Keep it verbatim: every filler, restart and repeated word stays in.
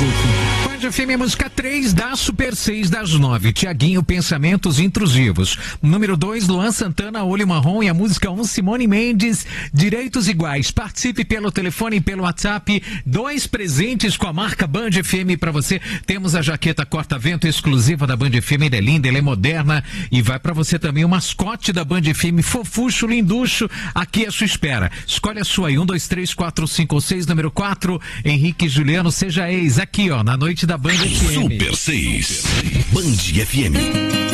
Band F M, música três da Super seis das nove. Tiaguinho, Pensamentos Intrusivos. Número dois, Luan Santana, Olho Marrom. E a música um, Simone Mendes, Direitos Iguais. Participe pelo telefone e pelo WhatsApp. Dois presentes com a marca Band F M para você. Temos a jaqueta corta-vento exclusiva da Band F M. Ela é linda, ela é moderna. E vai para você também o mascote da Band F M, fofucho, linducho. Aqui à sua espera. Escolhe a sua aí. Um, dois, três, quatro, cinco ou seis. Número quatro, Henrique Juliano, seja ex. Aqui, ó, na noite da Band F M. Super seis. Band F M.